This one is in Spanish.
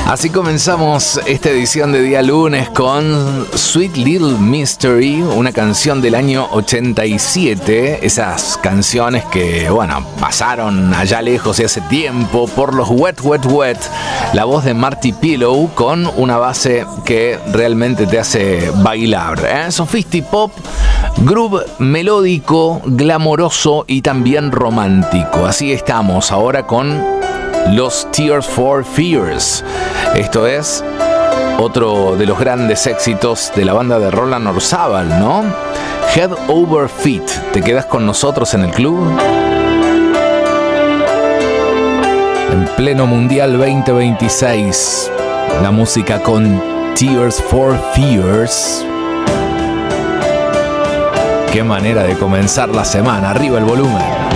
Así comenzamos esta edición de día lunes con Sweet Little Mystery, una canción del año 87. Esas canciones que, bueno, pasaron allá lejos y hace tiempo por los Wet, Wet, Wet. La voz de Marty Pillow con una base que realmente te hace bailar. Sofistipop, groove melódico, glamoroso y también romántico. Así estamos ahora con los Tears for Fears. Esto es otro de los grandes éxitos de la banda de Roland Orzabal, ¿no? Head Over Feet. ¿Te quedas con nosotros en el club? En pleno Mundial 2026, la música con Tears for Fears. Qué manera de comenzar la semana. Arriba el volumen.